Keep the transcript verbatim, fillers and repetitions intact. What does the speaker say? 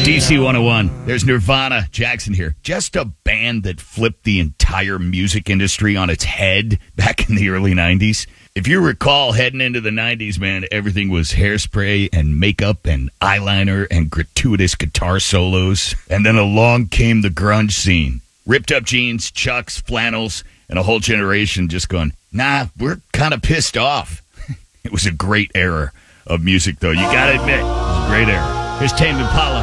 D C one oh one. There's Nirvana. Jackson here. Just a band that flipped the entire music industry on its head back in the early nineties. If you recall, heading into the nineties, man, everything was hairspray and makeup and eyeliner and gratuitous guitar solos. And then along came the grunge scene. Ripped up jeans, chucks, flannels, and a whole generation just going, nah, we're kind of pissed off. It was a great era of music, though. You got to admit, it was a great era. Here's Tame Impala.